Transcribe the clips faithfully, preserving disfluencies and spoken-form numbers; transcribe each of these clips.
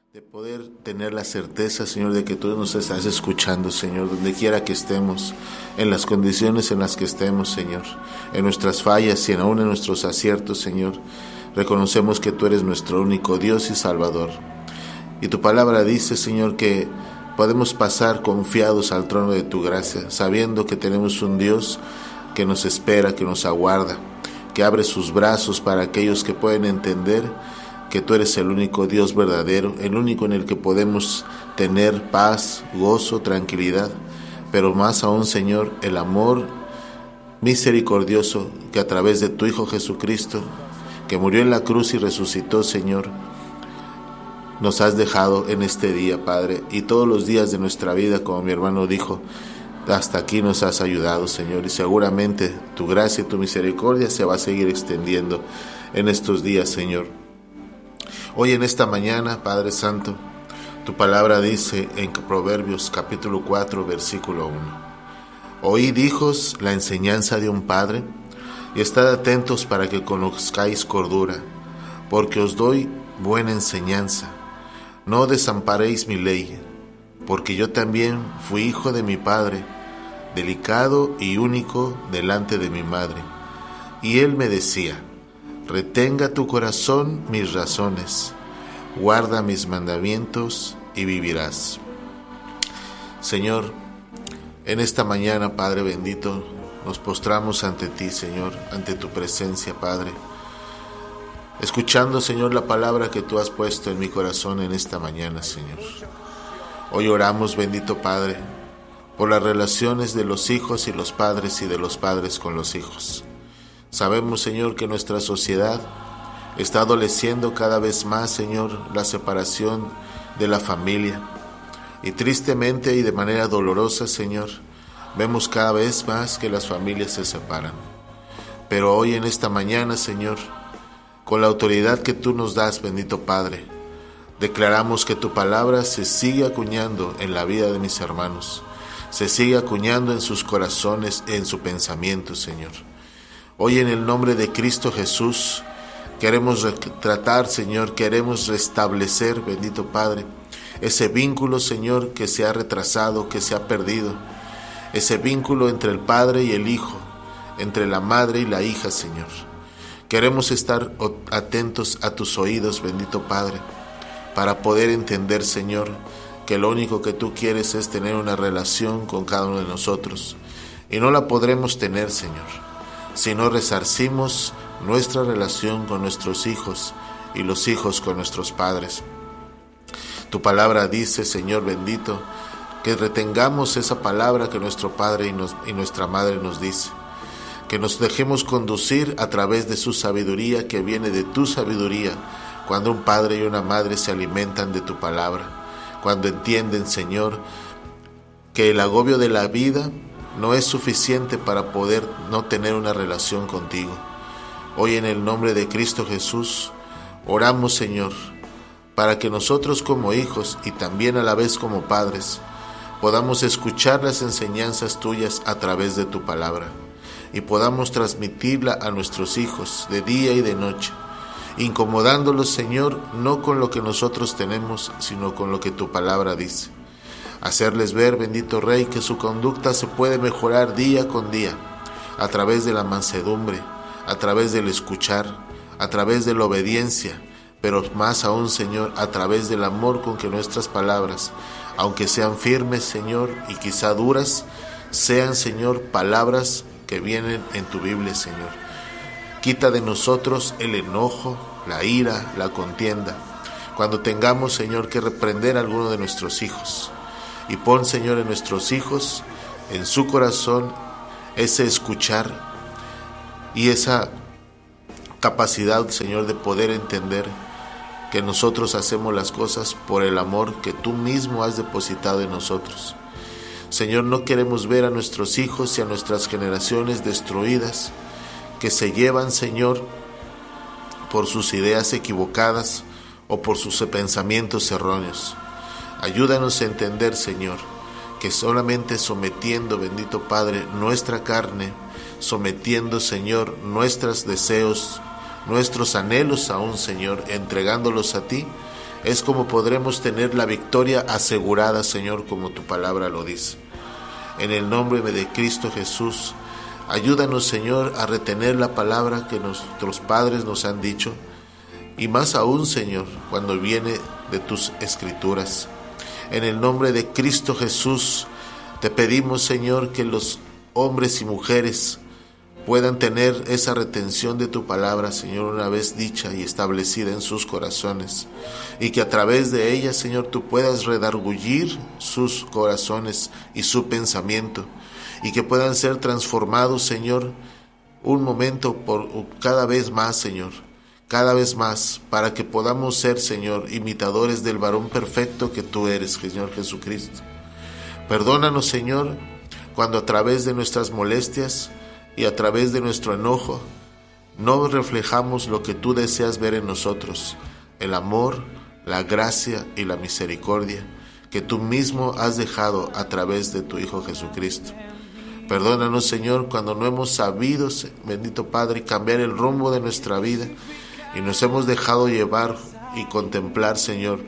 de poder tener la certeza, Señor, de que tú nos estás escuchando, Señor, donde quiera que estemos, en las condiciones en las que estemos, Señor, en nuestras fallas y aún en nuestros aciertos, Señor. Reconocemos que tú eres nuestro único Dios y Salvador. Y tu palabra dice, Señor, que podemos pasar confiados al trono de tu gracia, sabiendo que tenemos un Dios que nos espera, que nos aguarda, que abre sus brazos para aquellos que pueden entender que tú eres el único Dios verdadero, el único en el que podemos tener paz, gozo, tranquilidad, pero más aún, Señor, el amor misericordioso que a través de tu Hijo Jesucristo, que murió en la cruz y resucitó, Señor, nos has dejado en este día, Padre, y todos los días de nuestra vida, como mi hermano dijo, hasta aquí nos has ayudado, Señor, y seguramente tu gracia y tu misericordia se va a seguir extendiendo en estos días, Señor. Hoy en esta mañana, Padre Santo, tu palabra dice en Proverbios capítulo cuatro, versículo uno: Oíd, hijos, la enseñanza de un padre, y estad atentos para que conozcáis cordura, porque os doy buena enseñanza. No desamparéis mi ley, porque yo también fui hijo de mi padre, delicado y único delante de mi madre. Y él me decía: retenga tu corazón mis razones, guarda mis mandamientos y vivirás. Señor, en esta mañana, Padre bendito, nos postramos ante ti, Señor, ante tu presencia, Padre, escuchando, Señor, la palabra que tú has puesto en mi corazón en esta mañana, Señor. Hoy oramos, bendito Padre, por las relaciones de los hijos y los padres y de los padres con los hijos. Sabemos, Señor, que nuestra sociedad está adoleciendo cada vez más, Señor, la separación de la familia. Y tristemente y de manera dolorosa, Señor, vemos cada vez más que las familias se separan. Pero hoy en esta mañana, Señor, con la autoridad que tú nos das, bendito Padre, declaramos que tu palabra se sigue acuñando en la vida de mis hermanos, se sigue acuñando en sus corazones, en su pensamiento, Señor. Hoy en el nombre de Cristo Jesús queremos tratar, Señor, queremos restablecer, bendito Padre, ese vínculo, Señor, que se ha retrasado, que se ha perdido, ese vínculo entre el Padre y el Hijo, entre la madre y la hija, Señor. Queremos estar atentos a tus oídos, bendito Padre, para poder entender, Señor, que lo único que tú quieres es tener una relación con cada uno de nosotros, y no la podremos tener, Señor, si no resarcimos nuestra relación con nuestros hijos y los hijos con nuestros padres. Tu palabra dice, Señor bendito, que retengamos esa palabra que nuestro Padre y, nos, y nuestra Madre nos dice, que nos dejemos conducir a través de su sabiduría, que viene de tu sabiduría, cuando un padre y una madre se alimentan de tu palabra, cuando entienden, Señor, que el agobio de la vida no es suficiente para poder no tener una relación contigo. Hoy en el nombre de Cristo Jesús, oramos, Señor, para que nosotros como hijos y también a la vez como padres, podamos escuchar las enseñanzas tuyas a través de tu palabra y podamos transmitirla a nuestros hijos de día y de noche, incomodándolos, Señor, no con lo que nosotros tenemos, sino con lo que tu palabra dice. Hacerles ver, bendito Rey, que su conducta se puede mejorar día con día, a través de la mansedumbre, a través del escuchar, a través de la obediencia, pero más aún, Señor, a través del amor con que nuestras palabras, aunque sean firmes, Señor, y quizá duras, sean, Señor, palabras que vienen en tu Biblia, Señor. Quita de nosotros el enojo, la ira, la contienda, cuando tengamos, Señor, que reprender a alguno de nuestros hijos. Y pon, Señor, en nuestros hijos, en su corazón, ese escuchar y esa capacidad, Señor, de poder entender que nosotros hacemos las cosas por el amor que tú mismo has depositado en nosotros. Señor, no queremos ver a nuestros hijos y a nuestras generaciones destruidas, que se llevan, Señor, por sus ideas equivocadas o por sus pensamientos erróneos. Ayúdanos a entender, Señor, que solamente sometiendo, bendito Padre, nuestra carne, sometiendo, Señor, nuestros deseos, nuestros anhelos aún, Señor, entregándolos a ti, es como podremos tener la victoria asegurada, Señor, como tu palabra lo dice. En el nombre de Cristo Jesús, ayúdanos, Señor, a retener la palabra que nuestros padres nos han dicho, y más aún, Señor, cuando viene de tus escrituras. En el nombre de Cristo Jesús, te pedimos, Señor, que los hombres y mujeres puedan tener esa retención de tu palabra, Señor, una vez dicha y establecida en sus corazones, y que a través de ella, Señor, tú puedas redargullir sus corazones y su pensamiento, y que puedan ser transformados, Señor, un momento por cada vez más, Señor, cada vez más, para que podamos ser, Señor, imitadores del varón perfecto que tú eres, Señor Jesucristo. Perdónanos, Señor, cuando a través de nuestras molestias y a través de nuestro enojo no reflejamos lo que tú deseas ver en nosotros, el amor, la gracia y la misericordia que tú mismo has dejado a través de tu Hijo Jesucristo. Perdónanos, Señor, cuando no hemos sabido, bendito Padre, cambiar el rumbo de nuestra vida y nos hemos dejado llevar y contemplar, Señor,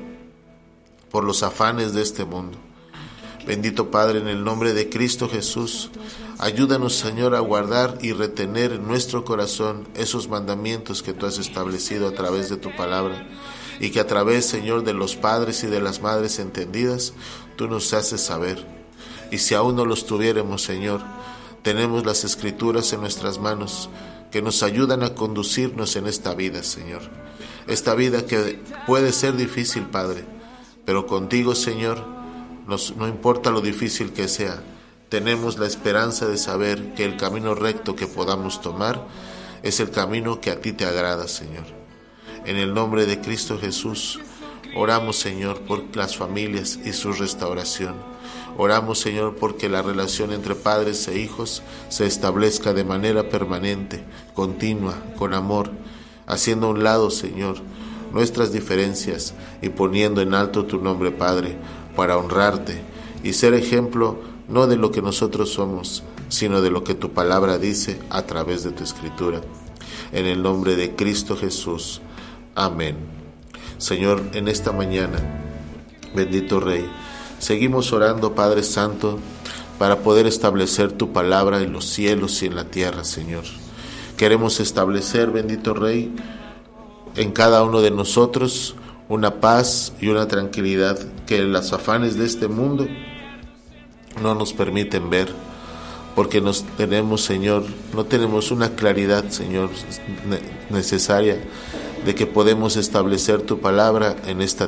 por los afanes de este mundo. Bendito Padre, en el nombre de Cristo Jesús, ayúdanos, Señor, a guardar y retener en nuestro corazón esos mandamientos que tú has establecido a través de tu palabra, y que a través, Señor, de los padres y de las madres entendidas, tú nos haces saber. Y si aún no los tuviéramos, Señor, tenemos las Escrituras en nuestras manos que nos ayudan a conducirnos en esta vida, Señor. Esta vida que puede ser difícil, Padre, pero contigo, Señor, nos, no importa lo difícil que sea, tenemos la esperanza de saber que el camino recto que podamos tomar es el camino que a ti te agrada, Señor. En el nombre de Cristo Jesús, oramos, Señor, por las familias y su restauración. Oramos, Señor, porque la relación entre padres e hijos se establezca de manera permanente, continua, con amor, haciendo a un lado, Señor, nuestras diferencias y poniendo en alto tu nombre, Padre, para honrarte y ser ejemplo no de lo que nosotros somos, sino de lo que tu palabra dice a través de tu Escritura. En el nombre de Cristo Jesús. Amén. Señor, en esta mañana, bendito Rey, seguimos orando, Padre Santo, para poder establecer tu palabra en los cielos y en la tierra, Señor. Queremos establecer, bendito Rey, en cada uno de nosotros una paz y una tranquilidad que los afanes de este mundo no nos permiten ver, porque nos tenemos, Señor, no tenemos una claridad, Señor, necesaria de que podemos establecer tu palabra en esta